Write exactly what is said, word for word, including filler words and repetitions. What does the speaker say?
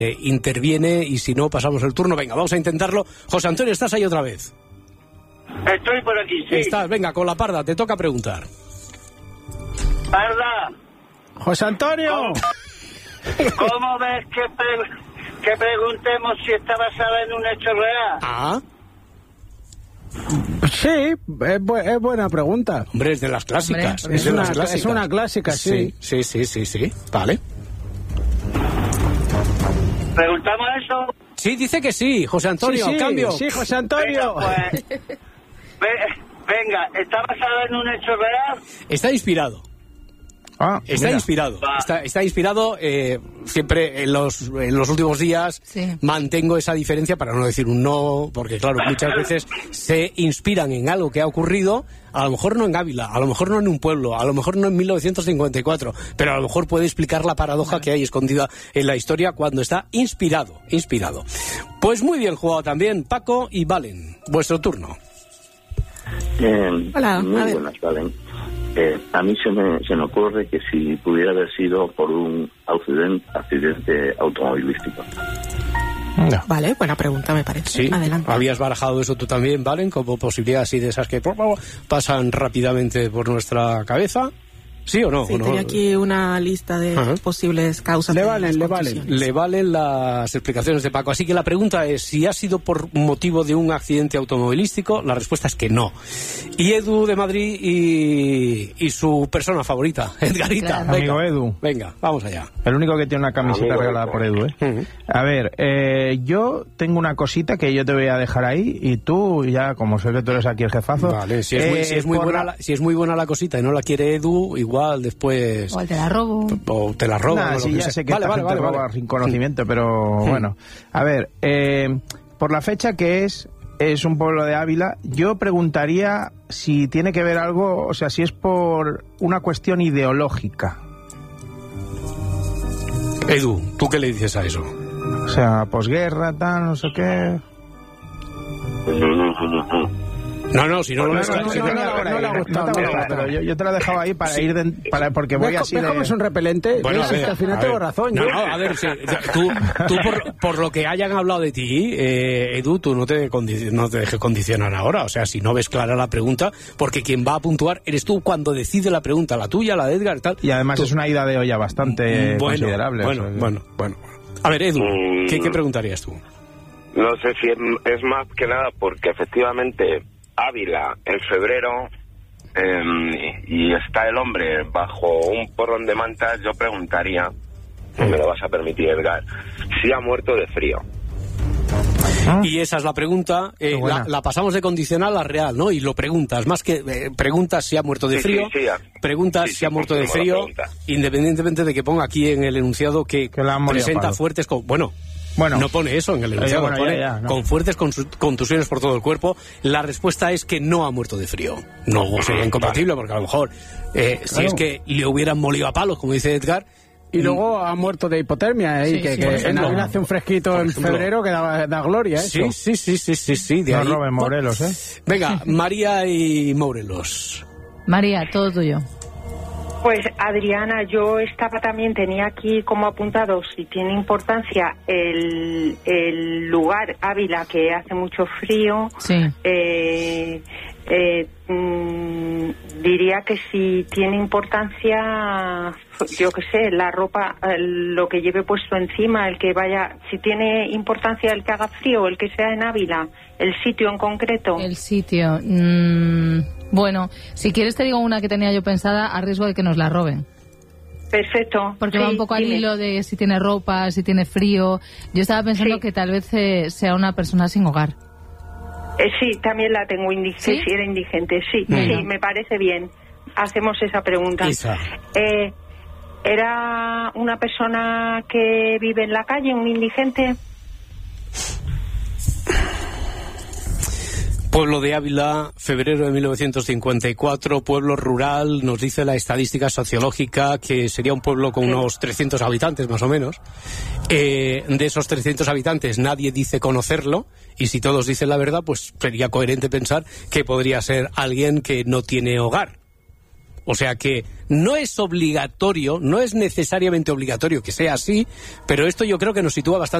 Eh, interviene y si no pasamos el turno. Venga, vamos a intentarlo. José Antonio, ¿estás ahí otra vez? Estoy por aquí, sí. Estás, venga, con la Parda, te toca preguntar. Parda. José Antonio. ¿Cómo, ¿cómo ves que, pre- que preguntemos si está basada en un hecho real? Ah. Sí, es, bu- es buena pregunta. Hombre, es de las clásicas. Hombre, es, es, de una, las clásicas. es una clásica, sí. Sí, sí, sí, sí, sí. Vale. ¿Preguntamos eso? Sí, dice que sí, José Antonio, sí, sí, cambio. Sí, José Antonio. Venga, pues, ve- venga, ¿está basada en un hecho real? Está inspirado. Ah, Está mira. inspirado, está, está inspirado, eh, siempre en los, en los últimos días Sí. mantengo esa diferencia para no decir un no, porque claro, muchas veces se inspiran en algo que ha ocurrido, a lo mejor no en Ávila, a lo mejor no en un pueblo, a lo mejor no en mil novecientos cincuenta y cuatro, pero a lo mejor puede explicar la paradoja que hay escondida en la historia cuando está inspirado, inspirado. Pues muy bien jugado también, Paco y Valen, vuestro turno. Eh, Hola, a muy ver. buenas, Valen. Eh, a mí se me, se me ocurre que si pudiera haber sido por un accidente, accidente automovilístico. No. Vale, buena pregunta, me parece. Sí, Adelante. habías barajado eso tú también, Valen, como posibilidad así de esas que por favor, pasan rápidamente por nuestra cabeza. ¿Sí o no? Sí, ¿O no? tenía aquí una lista de Ajá. posibles causas. Le de valen, las le valen. contusiones. Le valen las explicaciones de Paco. Así que la pregunta es, si ha sido por motivo de un accidente automovilístico, la respuesta es que no. Y Edu de Madrid y, y su persona favorita, Edgarita. Claro. Venga, Amigo Edu. venga, vamos allá. El único que tiene una camiseta Amigo, regalada por Edu, ¿eh? Ujú. A ver, eh, yo tengo una cosita que yo te voy a dejar ahí y tú ya, como sé que tú eres aquí el jefazo... Vale, si es, muy, eh, si, es muy por buena la- la, si es muy buena la cosita y no la quiere Edu, igual después... O te la robo. O te la roban. Nah, o lo sí, que ya sea. sé que vale, esta vale, gente vale, roba vale. sin conocimiento, pero Hmm. bueno. A ver, eh, por la fecha que es, es un pueblo de Ávila, yo preguntaría si tiene que ver algo, o sea, si es por una cuestión ideológica. Edu, ¿tú qué le dices a eso? O sea, posguerra, tal, no sé qué... No, no, si no lo No, ves no, claro, no, si no, no- no, no, no le ha gustado, no le ha gustado, pero yo, yo te la dejaba ahí para ir de, para, porque voy ¿Ves, así ves de... cómo es un repelente? Bueno, ¿Ves? a ver, Es que al final a tengo ver. razón. No, yo- no, a ver, si- tú, tú por, por lo que hayan hablado de ti, eh, Edu, tú no te, condi- no te dejes condicionar ahora. O sea, si no ves clara la pregunta, porque quien va a puntuar eres tú cuando decide la pregunta, la tuya, la de Edgar y tal. Y además Tú- es una ida de olla bastante bueno, considerable. Bueno, o sea que- bueno, bueno. A ver, Edu, Mm. ¿qué, qué preguntarías tú? No sé si es, es más que nada porque efectivamente Ávila en febrero eh, y está el hombre bajo un porrón de mantas, yo preguntaría, si me lo vas a permitir, Edgar, si ha muerto de frío. ¿Ah? Y esa es la pregunta, eh, Qué buena. la, la pasamos de condicional a real, ¿no? Y lo preguntas, más que eh, preguntas si ha muerto de Sí, frío, sí, sí, ah. preguntas Sí, sí, si ha muerto de confirmo la frío, pregunta. independientemente de que ponga aquí en el enunciado que, Que la han molido a presenta palos. fuertes... Con, bueno, Bueno. no pone eso en el Eh, enunciado, bueno, pone ya, ya, no. con fuertes consu- contusiones por todo el cuerpo. La respuesta es que no ha muerto de frío. No sería incompatible, porque a lo mejor, eh, si Claro. es que le hubieran molido a palos, como dice Edgar... Y luego ha muerto de hipotermia, ¿eh? Sí, Y que, sí, que por en ejemplo. abril hace un fresquito Por en ejemplo. febrero que da, da gloria, ¿eh? Sí, sí, sí, sí, sí, sí, de No ahí. roben Morelos, ¿eh? Venga, María y Morelos. María, todo tuyo. Pues Adriana, yo estaba también, tenía aquí como apuntado, si tiene importancia, el, el lugar Ávila, que hace mucho frío. Sí. Eh, eh, mm, diría que si tiene importancia, yo qué sé, la ropa, eh, lo que lleve puesto encima, el que vaya, si tiene importancia el que haga frío, el que sea en Ávila, el sitio en concreto. El sitio. mm, bueno, si quieres te digo una que tenía yo pensada a riesgo de que nos la roben. Perfecto. Porque Sí, va un poco al dime. hilo de si tiene ropa, si tiene frío. Yo estaba pensando Sí. que tal vez eh, sea una persona sin hogar. Eh, sí, también la tengo indigente, ¿Sí? si era indigente, sí, Venga. sí, me parece bien. Hacemos esa pregunta. Isa. Eh, ¿Era una persona que vive en la calle, un indigente? Pueblo de Ávila, febrero de mil novecientos cincuenta y cuatro, pueblo rural, nos dice la estadística sociológica que sería un pueblo con unos trescientos habitantes más o menos. Eh, de esos trescientos habitantes nadie dice conocerlo, y si todos dicen la verdad, pues sería coherente pensar que podría ser alguien que no tiene hogar. O sea que no es obligatorio, no es necesariamente obligatorio que sea así, pero esto yo creo que nos sitúa bastante